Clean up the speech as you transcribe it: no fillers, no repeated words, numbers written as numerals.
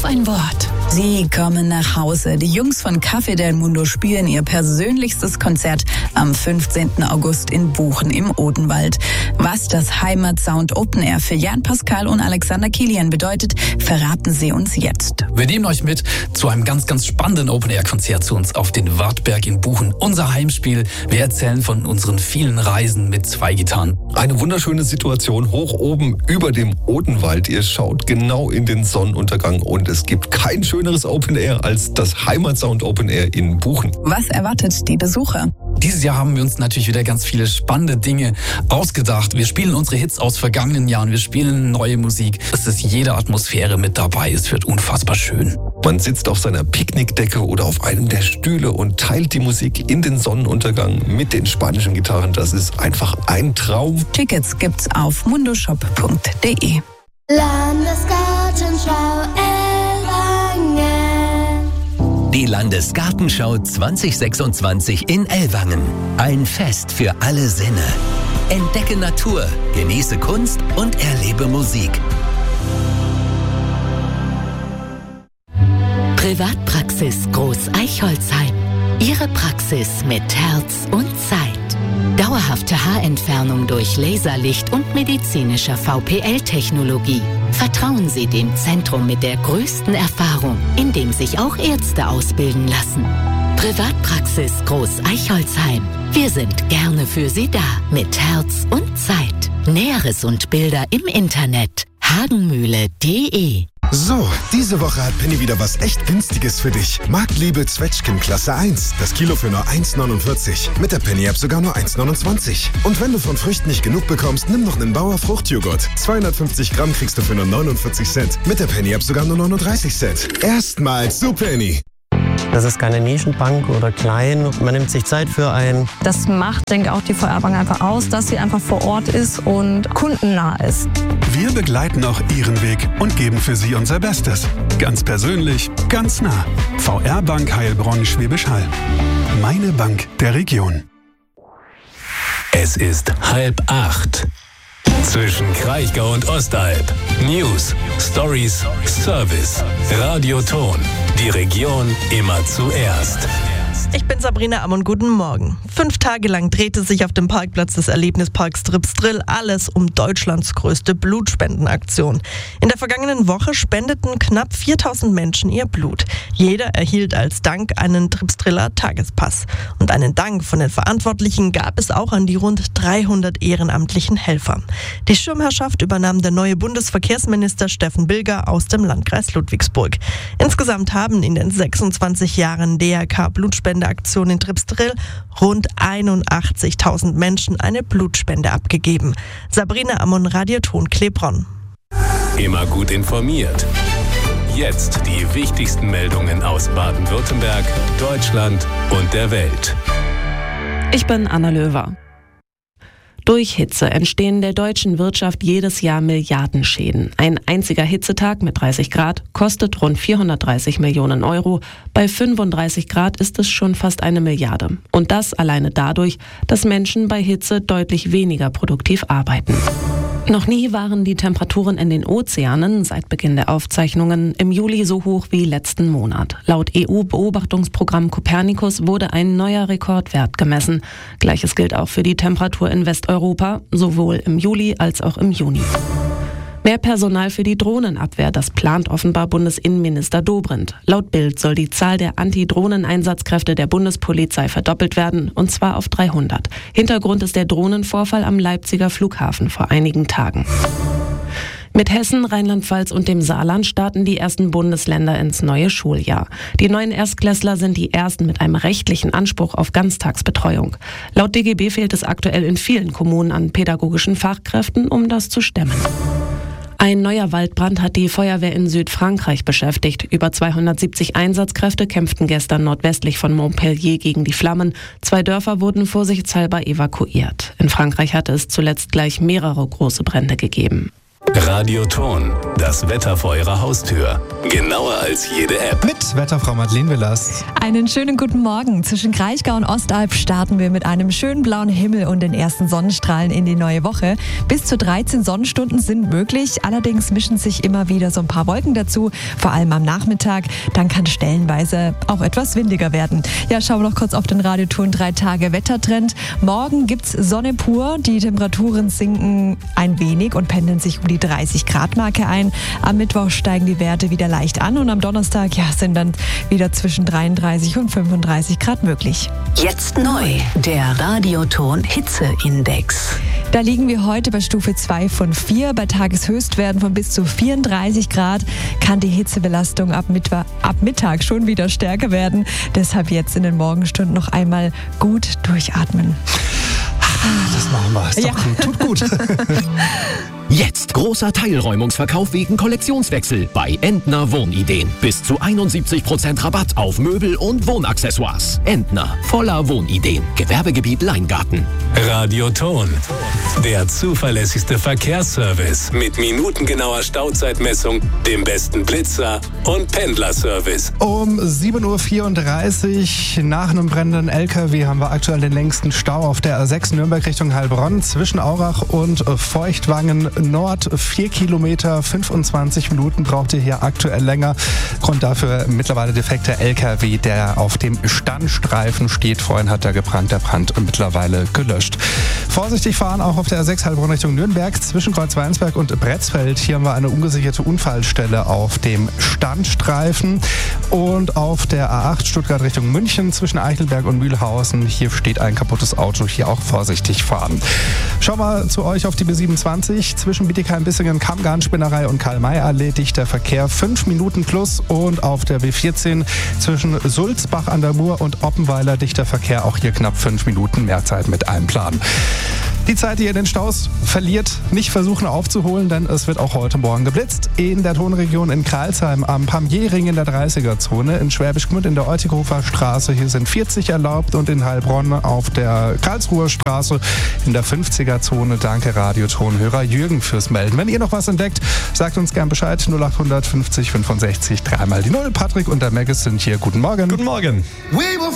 auf ein Wort. Sie kommen nach Hause. Die Jungs von Café del Mundo spielen ihr persönlichstes Konzert am 15. August in Buchen im Odenwald. Was das Heimatsound Open Air für Jan Pascal und Alexander Kilian bedeutet, verraten sie uns jetzt. Wir nehmen euch mit zu einem ganz, ganz spannenden Open Air Konzert zu uns auf den Wartberg in Buchen. Unser Heimspiel. Wir erzählen von unseren vielen Reisen mit 2 Gitarren. Eine wunderschöne Situation hoch oben über dem Odenwald. Ihr schaut genau in den Sonnenuntergang und es gibt kein schöneres Open Air als das Heimatsound Open Air in Buchen. Was erwartet die Besucher? Dieses Jahr haben wir uns natürlich wieder ganz viele spannende Dinge ausgedacht. Wir spielen unsere Hits aus vergangenen Jahren, wir spielen neue Musik. Es ist jede Atmosphäre mit dabei, es wird unfassbar schön. Man sitzt auf seiner Picknickdecke oder auf einem der Stühle und teilt die Musik in den Sonnenuntergang mit den spanischen Gitarren. Das ist einfach ein Traum. Tickets gibt's auf mundoshop.de. Landesgartenschau Ellwangen. Die Landesgartenschau 2026 in Ellwangen. Ein Fest für alle Sinne. Entdecke Natur, genieße Kunst und erlebe Musik. Privatpraxis Groß Eichholzheim. Ihre Praxis mit Herz und Zeit. Dauerhafte Haarentfernung durch Laserlicht und medizinischer VPL-Technologie. Vertrauen Sie dem Zentrum mit der größten Erfahrung, in dem sich auch Ärzte ausbilden lassen. Privatpraxis Groß Eichholzheim. Wir sind gerne für Sie da, mit Herz und Zeit. Näheres und Bilder im Internet hagenmühle.de. So, diese Woche hat Penny wieder was echt Günstiges für dich. Marktliebe Zwetschgen Klasse 1. Das Kilo für nur 1,49. Mit der Penny-App sogar nur 1,29. Und wenn du von Früchten nicht genug bekommst, nimm noch einen Bauer Fruchtjoghurt. 250 Gramm kriegst du für nur 49 Cent. Mit der Penny-App sogar nur 39 Cent. Erstmals zu Penny. Das ist keine Nischenbank oder klein. Man nimmt sich Zeit für einen. Das macht, denke ich, auch die VR-Bank einfach aus, dass sie einfach vor Ort ist und kundennah ist. Wir begleiten auch Ihren Weg und geben für Sie unser Bestes. Ganz persönlich, ganz nah. VR-Bank Heilbronn-Schwäbisch Hall. Meine Bank der Region. Es ist 7:30. Zwischen Kraichgau und Ostalb. News, Stories, Service. Radioton. Die Region immer zuerst. Ich bin Sabrina Ammon, guten Morgen. 5 Tage lang drehte sich auf dem Parkplatz des Erlebnisparks Tripsdrill alles um Deutschlands größte Blutspendenaktion. In der vergangenen Woche spendeten knapp 4000 Menschen ihr Blut. Jeder erhielt als Dank einen Tripsdriller Tagespass. Und einen Dank von den Verantwortlichen gab es auch an die rund 300 ehrenamtlichen Helfer. Die Schirmherrschaft übernahm der neue Bundesverkehrsminister Steffen Bilger aus dem Landkreis Ludwigsburg. Insgesamt haben in den 26 Jahren DRK Blutspendeaktion in Tripsdrill rund 81.000 Menschen eine Blutspende abgegeben. Sabrina Ammon, Radioton Klebronn. Immer gut informiert. Jetzt die wichtigsten Meldungen aus Baden-Württemberg, Deutschland und der Welt. Ich bin Anna Löwer. Durch Hitze entstehen der deutschen Wirtschaft jedes Jahr Milliardenschäden. Ein einziger Hitzetag mit 30 Grad kostet rund 430 Millionen Euro. Bei 35 Grad ist es schon fast 1 Milliarde. Und das alleine dadurch, dass Menschen bei Hitze deutlich weniger produktiv arbeiten. Noch nie waren die Temperaturen in den Ozeanen seit Beginn der Aufzeichnungen im Juli so hoch wie letzten Monat. Laut EU-Beobachtungsprogramm Copernicus wurde ein neuer Rekordwert gemessen. Gleiches gilt auch für die Temperatur in Westeuropa, sowohl im Juli als auch im Juni. Mehr Personal für die Drohnenabwehr, das plant offenbar Bundesinnenminister Dobrindt. Laut Bild soll die Zahl der Anti-Drohnen-Einsatzkräfte der Bundespolizei verdoppelt werden, und zwar auf 300. Hintergrund ist der Drohnenvorfall am Leipziger Flughafen vor einigen Tagen. Mit Hessen, Rheinland-Pfalz und dem Saarland starten die ersten Bundesländer ins neue Schuljahr. Die neuen Erstklässler sind die ersten mit einem rechtlichen Anspruch auf Ganztagsbetreuung. Laut DGB fehlt es aktuell in vielen Kommunen an pädagogischen Fachkräften, um das zu stemmen. Ein neuer Waldbrand hat die Feuerwehr in Südfrankreich beschäftigt. Über 270 Einsatzkräfte kämpften gestern nordwestlich von Montpellier gegen die Flammen. 2 Dörfer wurden vorsichtshalber evakuiert. In Frankreich hatte es zuletzt gleich mehrere große Brände gegeben. Radioton, das Wetter vor Ihrer Haustür. Genauer als jede App. Mit Wetterfrau Madeleine Willers. Einen schönen guten Morgen. Zwischen Kraichgau und Ostalb starten wir mit einem schönen blauen Himmel und den ersten Sonnenstrahlen in die neue Woche. Bis zu 13 Sonnenstunden sind möglich. Allerdings mischen sich immer wieder so ein paar Wolken dazu, vor allem am Nachmittag. Dann kann stellenweise auch etwas windiger werden. Ja, schauen wir noch kurz auf den Radioton 3 Tage Wettertrend. Morgen gibt's Sonne pur. Die Temperaturen sinken ein wenig und pendeln sich um die 30 Grad Marke ein. Am Mittwoch steigen die Werte wieder leicht an und am Donnerstag sind dann wieder zwischen 33 und 35 Grad möglich. Jetzt neu, der Radioton Hitzeindex. Da liegen wir heute bei Stufe 2 von 4. Bei Tageshöchstwerten von bis zu 34 Grad kann die Hitzebelastung ab Mittag schon wieder stärker werden. Deshalb jetzt in den Morgenstunden noch einmal gut durchatmen. Das machen wir. Ist doch gut. Tut gut. Jetzt großer Teilräumungsverkauf wegen Kollektionswechsel bei Entner Wohnideen. Bis zu 71% Rabatt auf Möbel und Wohnaccessoires. Entner, voller Wohnideen. Gewerbegebiet Leingarten. Radioton, der zuverlässigste Verkehrsservice mit minutengenauer Stauzeitmessung, dem besten Blitzer und Pendlerservice. Um 7.34 Uhr nach einem brennenden LKW haben wir aktuell den längsten Stau auf der A6 Nürnberg Richtung Heilbronn zwischen Aurach und Feuchtwangen Nord. 4 Kilometer, 25 Minuten braucht ihr hier aktuell länger. Grund dafür mittlerweile defekter LKW, der auf dem Standstreifen steht. Vorhin hat er gebrannt, der Brand mittlerweile gelöscht. Vorsichtig fahren auch auf der A6 Heilbronn Richtung Nürnberg zwischen Kreuzweinsberg und Bretzfeld. Hier haben wir eine ungesicherte Unfallstelle auf dem Standstreifen. Und auf der A8 Stuttgart Richtung München zwischen Eichelberg und Mühlhausen. Hier steht ein kaputtes Auto. Hier auch vorsichtig fahren. Schauen wir zu euch auf die B27 zwischen Bietigheim-Bissingen, Kammgarn-Spinnerei und Karl-May-Allee. Dichter Verkehr 5 Minuten plus. Und auf der B14 zwischen Sulzbach an der Mur und Oppenweiler dichter Verkehr. Auch hier knapp 5 Minuten mehr Zeit mit Einplanen. Die Zeit, die ihr in den Staus verliert, nicht versuchen aufzuholen, denn es wird auch heute Morgen geblitzt. In der Tonregion in Kralsheim am Pamiering in der 30er-Zone, in Schwäbisch Gmünd in der Eutighofer Straße, hier sind 40 erlaubt und in Heilbronn auf der Karlsruher Straße in der 50er-Zone. Danke Radiotonhörer Jürgen fürs Melden. Wenn ihr noch was entdeckt, sagt uns gern Bescheid. 0800 50 65 3 mal die 0. Patrick und der Megas sind hier. Guten Morgen. Guten Morgen.